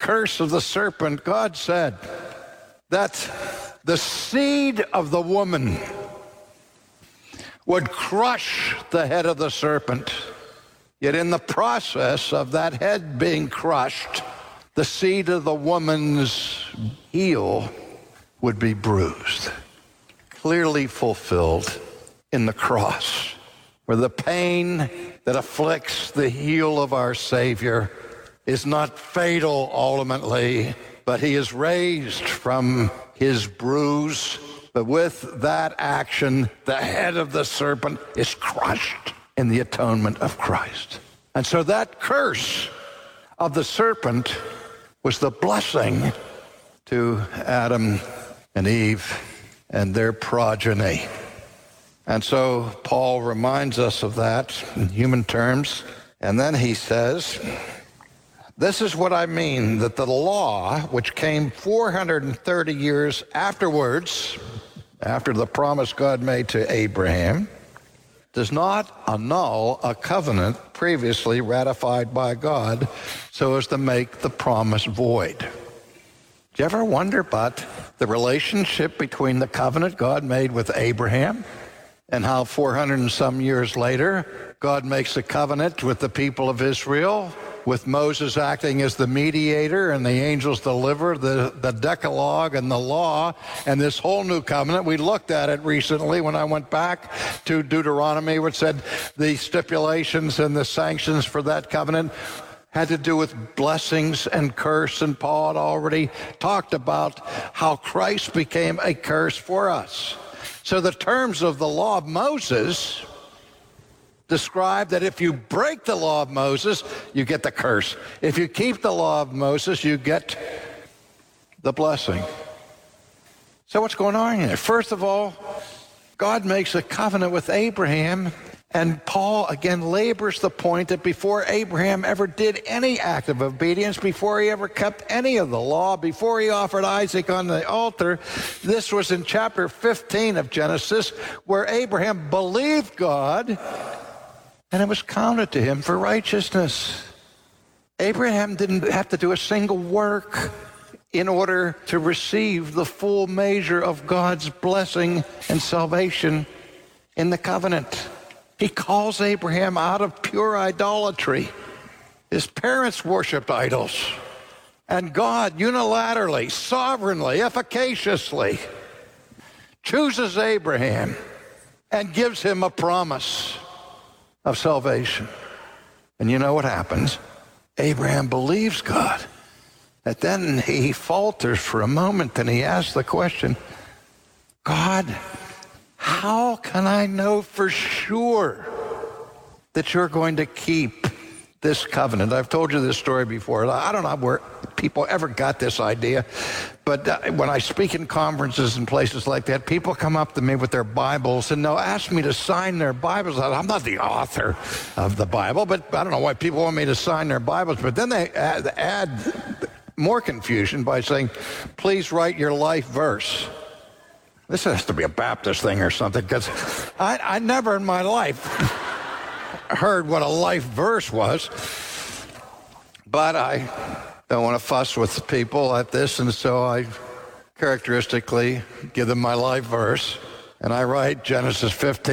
curse of the serpent, God said that the seed of the woman would crush the head of the serpent. Yet in the process of that head being crushed, the seed of the woman's heel would be bruised, clearly fulfilled in the cross, where the pain that afflicts the heel of our Savior is not fatal ultimately, but he is raised from his bruise. But with that action, the head of the serpent is crushed in the atonement of Christ. And so that curse of the serpent was the blessing to Adam and Eve and their progeny. And so Paul reminds us of that in human terms. And then he says, this is what I mean, that the law, which came 430 years afterwards, after the promise God made to Abraham, does not annul a covenant previously ratified by God so as to make the promise void. Do you ever wonder about the relationship between the covenant God made with Abraham and how 400 and some years later God makes a covenant with the people of Israel, with Moses acting as the mediator and the angels deliver the Decalogue and the law and this whole new covenant? We looked at it recently when I went back to Deuteronomy, which said the stipulations and the sanctions for that covenant had to do with blessings and curse, and Paul had already talked about how Christ became a curse for us. So the terms of the law of Moses describe that if you break the law of Moses, you get the curse. If you keep the law of Moses, you get the blessing. So what's going on here? First of all, God makes a covenant with Abraham, and Paul again labors the point that before Abraham ever did any act of obedience, before he ever kept any of the law, before he offered Isaac on the altar, this was in chapter 15 of Genesis, where Abraham believed God, and it was counted to him for righteousness. Abraham didn't have to do a single work in order to receive the full measure of God's blessing and salvation in the covenant. He calls Abraham out of pure idolatry. His parents worshiped idols. And God unilaterally, sovereignly, efficaciously chooses Abraham and gives him a promise of salvation. And you know what happens? Abraham believes God. And then he falters for a moment and he asks the question, God, how can I know for sure that you're going to keep this covenant? I've told you this story before. I don't know where people ever got this idea, but when I speak in conferences and places like that, people come up to me with their Bibles and they'll ask me to sign their Bibles. I'm not the author of the Bible, but I don't know why people want me to sign their Bibles. But then they add more confusion by saying, please write your life verse. This has to be a Baptist thing or something, because I never in my life heard what a life verse was. But I don't want to fuss with people at this, and so I characteristically give them my life verse. And I write Genesis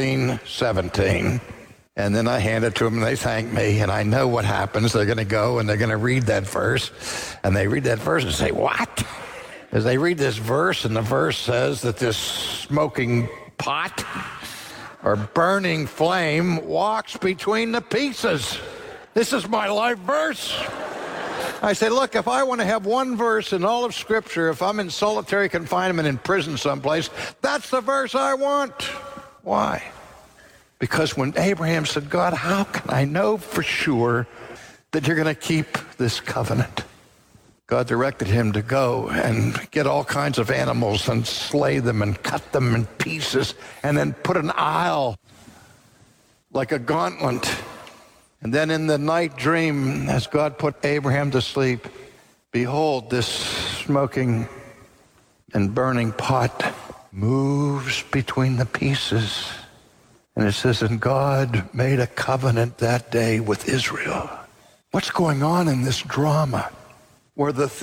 15:17. And then I hand it to them and they thank me. And I know what happens. They're going to go and they're going to read that verse. And they read that verse and say, what? As they read this verse, and the verse says that this smoking pot or burning flame walks between the pieces. This is my life verse. I say, look, if I want to have one verse in all of Scripture, if I'm in solitary confinement in prison someplace, that's the verse I want. Why? Because when Abraham said, God, how can I know for sure that you're going to keep this covenant? God directed him to go and get all kinds of animals and slay them and cut them in pieces and then put an aisle like a gauntlet. And then in the night dream, as God put Abraham to sleep, behold, this smoking and burning pot moves between the pieces. And it says, and God made a covenant that day with Israel. What's going on in this drama where the